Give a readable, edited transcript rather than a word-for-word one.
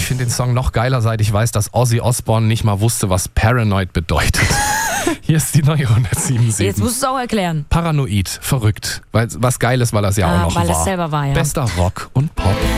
finde den Song noch geiler, seit ich weiß, dass Ozzy Osbourne nicht mal wusste, was Paranoid bedeutet. Hier ist die neue 107.7. Jetzt musst du es auch erklären. Paranoid, verrückt. Was geil ist, weil er es ja auch noch weil war. es selber war, ja. Bester Rock und Pop.